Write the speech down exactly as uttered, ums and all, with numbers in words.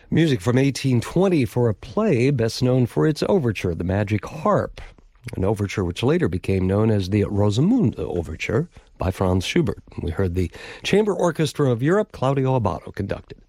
Music from eighteen twenty for a play best known for its overture, The Magic Harp, an overture which later became known as the Rosamunde Overture by Franz Schubert. We heard the Chamber Orchestra of Europe, Claudio Abbado, conducted.